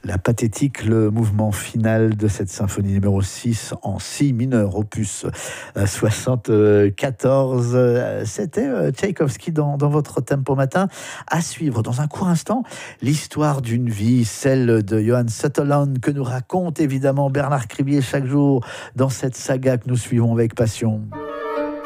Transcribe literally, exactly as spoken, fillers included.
La pathétique, le mouvement final de cette symphonie numéro six en si mineur, opus soixante-quatorze. C'était Tchaïkovski dans, dans votre Tempo Matin. À suivre dans un court instant, l'histoire d'une vie, celle de Johann Sutherland, que nous raconte évidemment Bernard Cribier chaque jour dans cette saga que nous suivons avec passion.